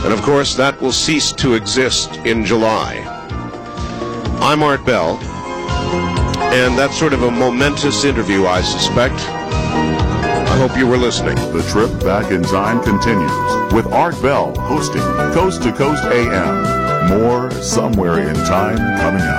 And of course, that will cease to exist in July. I'm Art Bell, and that's sort of a momentous interview, I suspect. I hope you were listening. The trip back in time continues with Art Bell hosting Coast to Coast AM. More Somewhere in Time coming up.